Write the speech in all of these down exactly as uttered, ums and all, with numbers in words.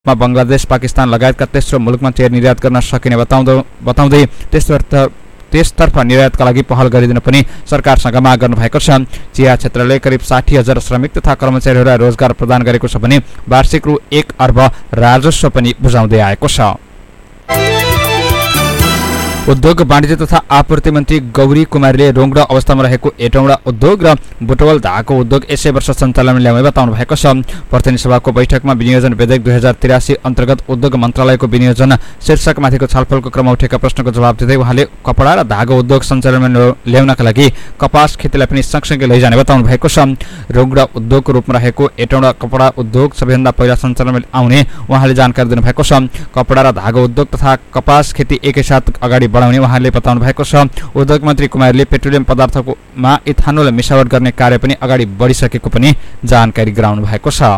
मा बंगलादेश, पाकिस्तान लगायतका तेस्रो मुलुकमा चिया निर्यात गर्न सकिने बताउँदै बताउँदै त्यसतर्फ त्यसतर्फ निर्यातका लागि पहल गरिदिन पनि सरकारसँग माग गर्नुभएको छ। चिया क्षेत्रले करिब साठी हजार श्रमिक तथा कर्मचारीहरूलाई रोजगार प्रदान गरेको छ भने वार्षिक रु एक अर्ब राजस्व पनि बुझाउँदै आएको छ। उद्योग वाणिज्य तथा आपूर्ति मन्त्री गौरी कुमारीले रोङडा अवस्थामा रहेको एटौँडा उद्योग र बुटवल धागो उद्योग यसै वर्ष सञ्चालनमा ल्याउने बताउनु भएको छ। प्रतिनिधि सभाको बैठकमा विनियोजन विधेयक दुई हजार तिरासी अन्तर्गत उद्योग मन्त्रालयको विनियोजन शीर्षकमाथिको छलफलको क्रममा उठेका प्रश्नको जवाब दिँदै उहाँले कपडा र धागो उद्योग सञ्चालनमा ल्याउनका लागि कपास खेतीलाई पनि सँगसँगै लैजाने बताउनु भएको छ। रोङडा उद्योगको रूपमा रहेको एटौँडा कपडा उद्योग सबैभन्दा पहिला सञ्चालनमा आउने उहाँले जानकारी दिनुभएको छ। कपडा र धागो उद्योग तथा कपास खेती एकैसाथ अगाडि बढाउने उहाँले बताउनु भएको छ। उद्योग मन्त्री कुमारले पेट्रोलियम पदार्थमा इथानोल मिसावट गर्ने कार्य पनि अगाडि बढिसकेको पनि जानकारी गराउनु भएको छ।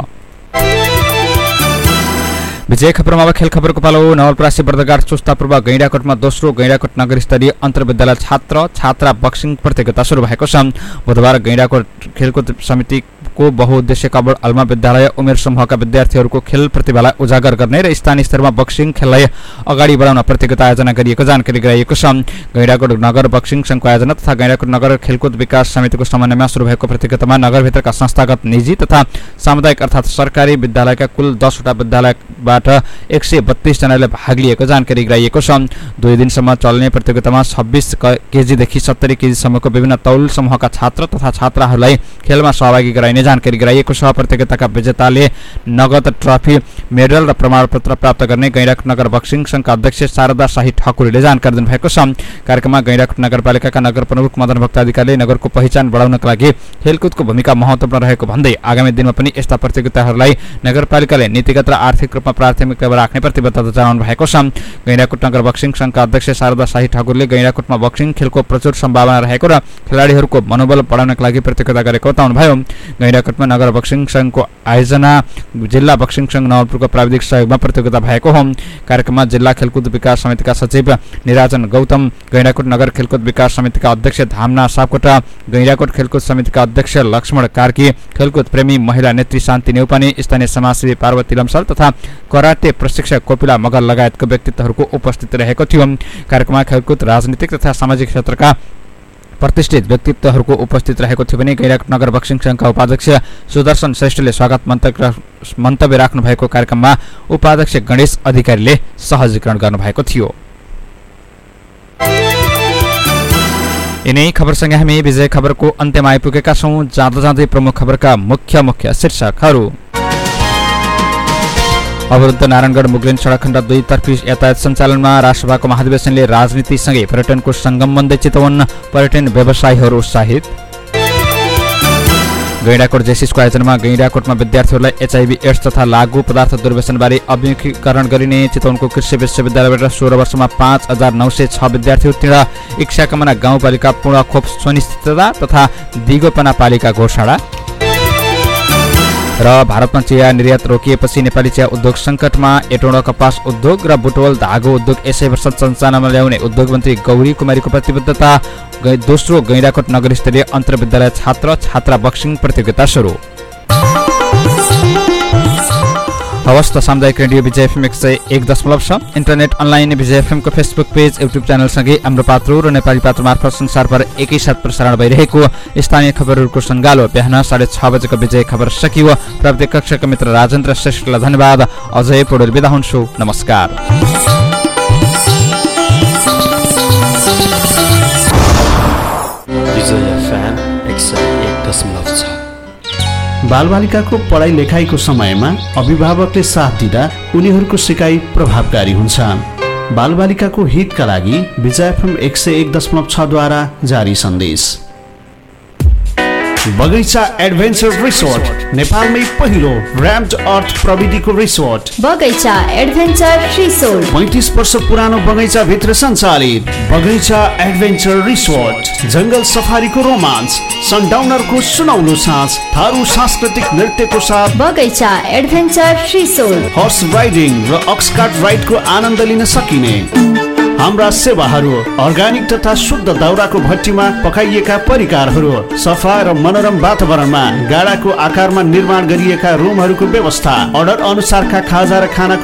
विजय खबरमा अब खेल खबरको पालो। नवलपरासी बर्दगाड चुस्तापूर्व गैंडाकोटमा दोस्रो गैंडाकोट नगर स्तरीय अन्तर्विद्यालय छात्र छात्रा बक्सिङ प्रतियोगिता सुरु भएको छ। बुधबार गैंडाकोट खेलकुद समितिको बहुउद्देश्य कबड अल्मा विद्यालय उमेर समूहका विद्यार्थीहरूको खेल प्रतिभालाई उजागर गर्ने र स्थानीय स्तरमा बक्सिङ खेललाई अगाडि बढाउन प्रतियोगिता आयोजना गरिएको जानकारी गराइएको छ। गैंडाकोट नगर बक्सिङ संघको आयोजना तथा गैंडाकोट नगर खेलकुद विकास समितिको समन्वयमा सुरु भएको प्रतियोगितामा नगरभित्रका संस्थागत निजी तथा सामुदायिक अर्थात् सरकारी विद्यालयका कुल दसवटा विद्यालयबाट एक सय बत्तीस जनाले भाग लिएको जानकारी गराइएको छ। दुई दिनसम्म चल्ने प्रतियोगितामा छब्बीस केजीदेखि सत्तरी केजीसम्मको विभिन्न तौल समूहका छात्र तथा छात्राहरूलाई खेलमा सहभागी गराइने जानकारी गराइएको छ। प्रतियोगिताका विजेताले नगद ट्रफी, मेडल र प्रमाणपत्र प्राप्त गर्ने गैंडाकोट नगर बक्सिङ संघका अध्यक्ष शारदा शाही ठकुरीले जानकारी दिनुभएको छ। कार्यक्रममा गैंडाकोट नगरपालिकाका नगर प्रमुख मदन भक्त अधिकारीले नगरको पहिचान बढाउनका लागि खेलकुदको भूमिका महत्त्वपूर्ण रहेको भन्दै आगामी दिनमा पनि यस्ता प्रतियोगिताहरूलाई नगरपालिकाले नीतिगत र आर्थिक रूपमा प्राथमिकतामा राख्ने प्रतिबद्धता जनाउनु भएको छ। गैंडाकोट नगर बक्सिङ संघका अध्यक्ष शारदा शाही ठाकुरले गैंडाकोटमा बक्सिङ खेलको प्रचुर सम्भावना रहेको र खेलाडीहरूको मनोबल बढाउनका लागि प्रतियोगिता गरेको बताउनुभयो। गैंडाकोटमा नगर बक्सिङ संघको आयोजना जिल्ला बक्सिङ संघ नवलपुरको प्राविधिक सहयोगमा प्रतियोगिता भएको हो। कार्यक्रममा जिल्ला खेलकुद विकास समितिका सचिव निराजन गौतम, गैंडाकोट नगर खेलकुद विकास समितिका अध्यक्ष धामना सापकोटा, गैंडाकोट खेलकुद समितिका अध्यक्ष लक्ष्मण कार्की, खेलकुद प्रेमी महिला नेत्री शान्ति नेउपाने, स्थानीय समाजसेवी पार्वती लम्सल तथा कराटे प्रशिक्षक कोपिला मगर लगायतको व्यक्तित्वहरूको उपस्थिति रहेको थियो। कार्यक्रममा खेलकुद, राजनीतिक तथा सामाजिक क्षेत्रका प्रतिष्ठित व्यक्तित्वहरूको उपस्थित रहेको थियो भने गैंडाकोट नगर बक्सिङ संघका उपाध्यक्ष सुदर्शन श्रेष्ठले स्वागत मन्तव्य राख्नु भएको कार्यक्रममा उपाध्यक्ष गणेश अधिकारीले सहजीकरण गर्नुभएको थियो। यिनै खबरसँगै हामी विजय खबरको अन्त्यमा आइपुगेका छौं। जाँदा जाँदै प्रमुख खबरका मुख्य मुख्य शीर्षकहरू। अवरुद्ध नारायणगढ मुगलिन सडक खण्ड दुई तर्फी यातायात सञ्चालनमा राष्ट्रसभाको महाधिवेशनले राजनीतिसँगै पर्यटनको सङ्गम बन्दै चितवन, पर्यटन व्यवसायीहरू उत्साहित। गैंडाकोट जेसिसको आयोजनामा गैंडाकोटमा विद्यार्थीहरूलाई एचआईभी एड्स तथा लागू पदार्थ दुर्व्यसनबारे अभिमुखीकरण गरिने। चितवनको कृषि विश्वविद्यालयबाट सोह्र वर्षमा पाँच हजार नौ सय छ विद्यार्थी उत्तीर्ण। इच्छा कामना गाउँपालिका पूर्ण खोप सुनिश्चितता तथा दिगोपना पालिका घोषणा। र भारतमा चिया निर्यात रोकिएपछि नेपाली चिया उद्योग सङ्कटमा। एटौँडा कपास उद्योग र बुटवल धागो उद्योग यसै वर्ष सञ्चालनमा ल्याउने उद्योग मन्त्री गौरी कुमारीको प्रतिबद्धता। दोस्रो गैंडाकोट नगर स्तरीय अन्तर्विद्यालय छात्र छात्रा बक्सिङ प्रतियोगिता सुरु। हवस् त सामुदायिक रेडियो विजय एफएम एक सय एक दशमलव छ, इन्टरनेट अनलाइन विजय एफएमको फेसबुक पेज, युट्युब च्यानलसँगै हाम्रो पात्रो र नेपाली पात्र मार्फत संसारभर एकैसाथ प्रसारण भइरहेको स्थानीय खबरहरूको सङ्गालो बिहान साढे छ बजेको विजय खबर सकियो। प्राविधिक कक्षका मित्र राजेन्द्र श्रेष्ठलाई धन्यवाद। अजय पौडेल बिदा हुन्छु। नमस्कार। विजय एफएम एक सय एक दशमलव छ। बालबालिकाको पढाइ लेखाइको समयमा अभिभावकले साथ दिँदा उनीहरूको सिकाइ प्रभावकारी हुन्छ। बालबालिकाको हितका लागि विजय एफएम एक सय एक दशमलव छ द्वारा जारी सन्देश। बगैँचा एडभेन्चर रिसोर्ट नेपालमै पहिलो र्याम्ड अर्थ प्रविधिको रिसोर्ट बगैँचा एडभेन्चर रिसोर्ट पैंतीस वर्ष पुरानो बगैँचा भित्र सञ्चालित बगैँचा एडभेन्चर रिसोर्ट। जंगल सफारीको रोमाञ्च, सनडाउनरको सुनौलो साँझ, थारू सांस्कृतिक नृत्यको साथ बगैँचा एडभेन्चर रिसोर्ट। हर्स राइडिङ र अक्सकार्ट राइडको आनन्द लिन सकिने हाम्रा सेवाहरू अर्ग्यानिक तथा शुद्ध दाउराको भट्टीमा पकाइएका परिकारहरू, सफा र मनोरम वातावरणमा गाडाको आकारमा निर्माण गरिएका रुमहरूको व्यवस्था, अर्डर अनुसारका खाजा र खाना